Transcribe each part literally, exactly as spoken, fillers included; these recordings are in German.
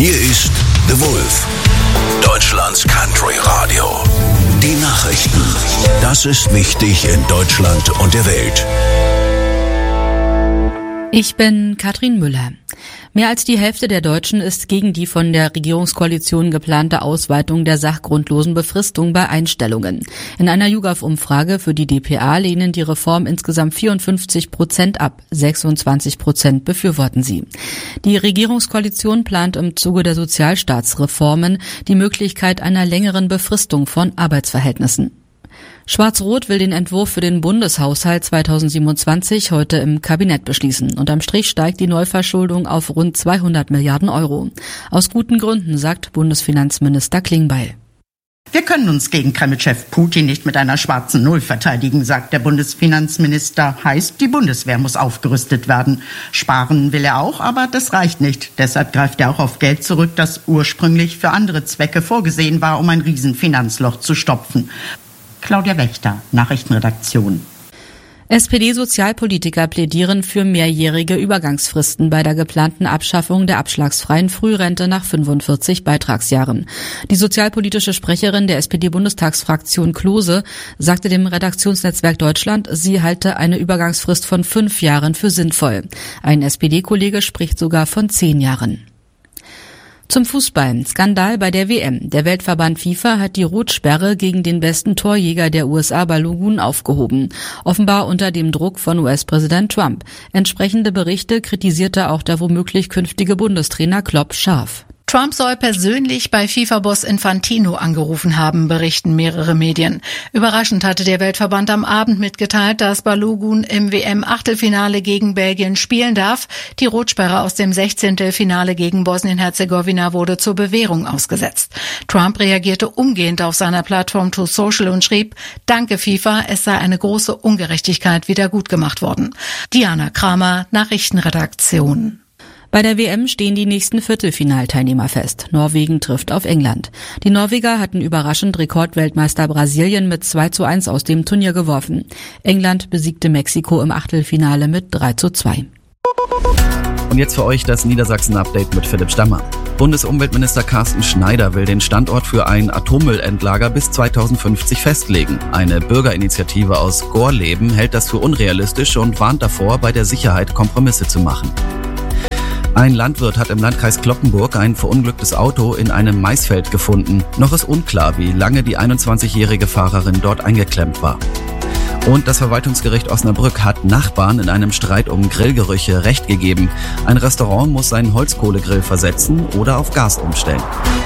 Hier ist The Wolf, Deutschlands Country Radio. Die Nachrichten. Das ist wichtig in Deutschland und der Welt. Ich bin Katrin Müller. Mehr als die Hälfte der Deutschen ist gegen die von der Regierungskoalition geplante Ausweitung der sachgrundlosen Befristung bei Einstellungen. In einer YouGov-Umfrage für die d p a lehnen die Reform insgesamt vierundfünfzig Prozent ab, sechsundzwanzig Prozent befürworten sie. Die Regierungskoalition plant im Zuge der Sozialstaatsreformen die Möglichkeit einer längeren Befristung von Arbeitsverhältnissen. Schwarz-Rot will den Entwurf für den Bundeshaushalt zweitausendsiebenundzwanzig heute im Kabinett beschließen. Unterm Strich steigt die Neuverschuldung auf rund zweihundert Milliarden Euro. Aus guten Gründen, sagt Bundesfinanzminister Klingbeil. Wir können uns gegen Kreml-Chef Putin nicht mit einer schwarzen Null verteidigen, sagt der Bundesfinanzminister. Heißt, die Bundeswehr muss aufgerüstet werden. Sparen will er auch, aber das reicht nicht. Deshalb greift er auch auf Geld zurück, das ursprünglich für andere Zwecke vorgesehen war, um ein Riesenfinanzloch zu stopfen. Claudia Wächter, Nachrichtenredaktion. S P D-Sozialpolitiker plädieren für mehrjährige Übergangsfristen bei der geplanten Abschaffung der abschlagsfreien Frührente nach fünfundvierzig Beitragsjahren. Die sozialpolitische Sprecherin der S P D-Bundestagsfraktion Klose sagte dem Redaktionsnetzwerk Deutschland, sie halte eine Übergangsfrist von fünf Jahren für sinnvoll. Ein S P D-Kollege spricht sogar von zehn Jahren. Zum Fußball. Skandal bei der W M. Der Weltverband FIFA hat die Rotsperre gegen den besten Torjäger der U S A Balogun aufgehoben. Offenbar unter dem Druck von U S-Präsident Trump. Entsprechende Berichte kritisierte auch der womöglich künftige Bundestrainer Klopp scharf. Trump soll persönlich bei FIFA-Boss Infantino angerufen haben, berichten mehrere Medien. Überraschend hatte der Weltverband am Abend mitgeteilt, dass Balogun im W M-Achtelfinale gegen Belgien spielen darf. Die Rotsperre aus dem Sechzehntelfinale gegen Bosnien-Herzegowina wurde zur Bewährung ausgesetzt. Trump reagierte umgehend auf seiner Plattform Truth Social und schrieb, danke FIFA, es sei eine große Ungerechtigkeit wieder gut gemacht worden. Diana Kramer, Nachrichtenredaktion. Bei der W M stehen die nächsten Viertelfinalteilnehmer fest. Norwegen trifft auf England. Die Norweger hatten überraschend Rekordweltmeister Brasilien mit zwei zu eins aus dem Turnier geworfen. England besiegte Mexiko im Achtelfinale mit drei zu zwei. Und jetzt für euch das Niedersachsen-Update mit Philipp Stammer. Bundesumweltminister Carsten Schneider will den Standort für ein Atommüllendlager bis zweitausendfünfzig festlegen. Eine Bürgerinitiative aus Gorleben hält das für unrealistisch und warnt davor, bei der Sicherheit Kompromisse zu machen. Ein Landwirt hat im Landkreis Cloppenburg ein verunglücktes Auto in einem Maisfeld gefunden. Noch ist unklar, wie lange die einundzwanzigjährige Fahrerin dort eingeklemmt war. Und das Verwaltungsgericht Osnabrück hat Nachbarn in einem Streit um Grillgerüche Recht gegeben. Ein Restaurant muss seinen Holzkohlegrill versetzen oder auf Gas umstellen.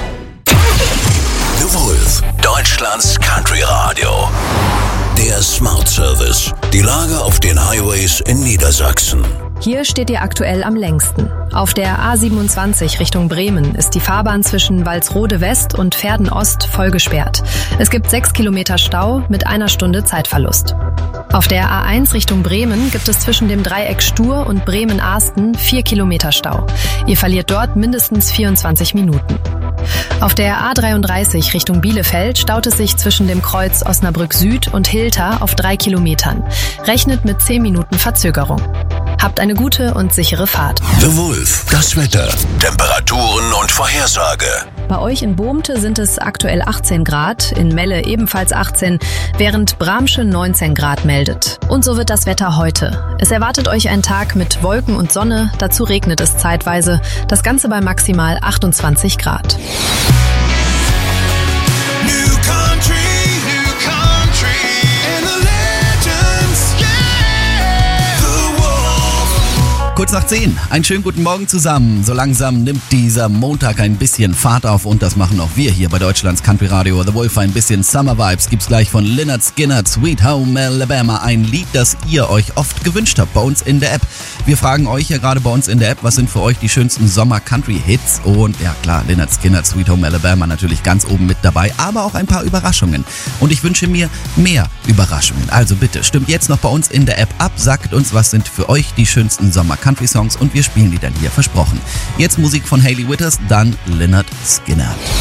The Wolf, Deutschlands Country Radio. Der Smart Service. Die Lage auf den Highways in Niedersachsen. Hier steht ihr aktuell am längsten. Auf der A siebenundzwanzig Richtung Bremen ist die Fahrbahn zwischen Walsrode West und Verden Ost voll gesperrt. Es gibt sechs Kilometer Stau mit einer Stunde Zeitverlust. Auf der A eins Richtung Bremen gibt es zwischen dem Dreieck Stur und Bremen-Ahsten vier Kilometer Stau. Ihr verliert dort mindestens vierundzwanzig Minuten. Auf der A dreiunddreißig Richtung Bielefeld staut es sich zwischen dem Kreuz Osnabrück Süd und Hilter auf drei Kilometern. Rechnet mit zehn Minuten Verzögerung. Habt eine gute und sichere Fahrt. The Wolf, das Wetter, Temperaturen und Vorhersage. Bei euch in Bohmte sind es aktuell achtzehn Grad, in Melle ebenfalls achtzehn, während Bramsche neunzehn Grad meldet. Und so wird das Wetter heute. Es erwartet euch ein Tag mit Wolken und Sonne, dazu regnet es zeitweise. Das Ganze bei maximal achtundzwanzig Grad. New country, new country, and the legends, yeah. The Wolf. Kurz nach zehn. Einen schönen guten Morgen zusammen. So langsam nimmt dieser Montag ein bisschen Fahrt auf und das machen auch wir hier bei Deutschlands Country Radio. The Wolf, ein bisschen Summer Vibes gibt's gleich von Lynyrd Skynyrd, Sweet Home Alabama. Ein Lied, das ihr euch oft gewünscht habt bei uns in der App. Wir fragen euch ja gerade bei uns in der App, was sind für euch die schönsten Sommer-Country-Hits? Und ja klar, Lynyrd Skynyrd, Sweet Home Alabama natürlich ganz oben mit dabei, aber auch ein paar Überraschungen. Und ich wünsche mir mehr Überraschungen. Also bitte, stimmt jetzt noch bei uns in der App ab, sagt uns, was sind für euch die schönsten Sommer-Country-Songs und wir spielen die dann hier, versprochen. Jetzt Musik von Hayley Whitters, dann Lynyrd Skynyrd.